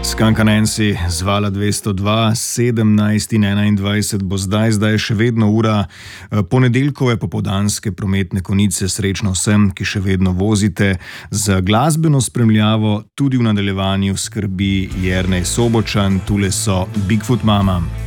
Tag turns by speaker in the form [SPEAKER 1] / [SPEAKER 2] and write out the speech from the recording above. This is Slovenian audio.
[SPEAKER 1] Skanka Nancy z vala 202, 17 in 21 bo zdaj še vedno ura ponedeljkove popoldanske prometne konice. Srečno vsem, ki še vedno vozite. Za glasbeno spremljavo tudi v nadaljevanju skrbi Jernej Sobočan, tule so Bigfoot Mama.